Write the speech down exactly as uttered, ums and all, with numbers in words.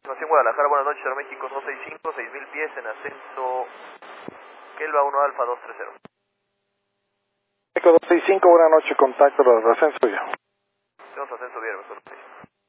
Estación Guadalajara, buenas noches, Aeroméxico dos seis cinco, seis mil pies en ascenso Kelva uno Alfa dos tres cero. México dos seis cinco, buenas noches, contacto de ascenso ya. Tenemos ascenso bien.